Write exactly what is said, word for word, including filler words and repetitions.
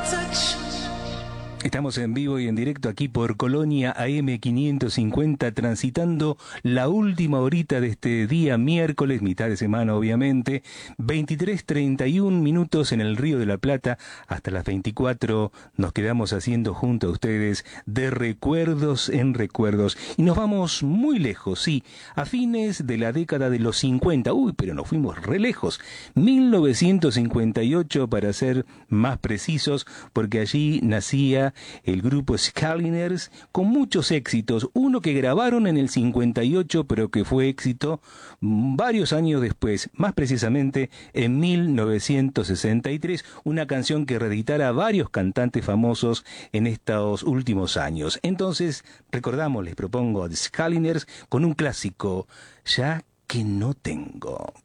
Estamos en vivo y en directo aquí por Colonia A M quinientos cincuenta, transitando la última horita de este día miércoles, mitad de semana obviamente, veintitrés treinta y un minutos en el Río de la Plata. Hasta las veinticuatro nos quedamos haciendo junto a ustedes de recuerdos en recuerdos. Y nos vamos muy lejos, sí, a fines de la década de los cincuenta. Uy, pero nos fuimos re lejos. mil novecientos cincuenta y ocho para ser más precisos, porque allí nacía el grupo Scaliners con muchos éxitos, uno que grabaron en el cincuenta y ocho pero que fue éxito varios años después, más precisamente en mil novecientos sesenta y tres, una canción que reeditara a varios cantantes famosos en estos últimos años. Entonces, recordamos, les propongo a The Scaliners con un clásico, Ya que no tengo.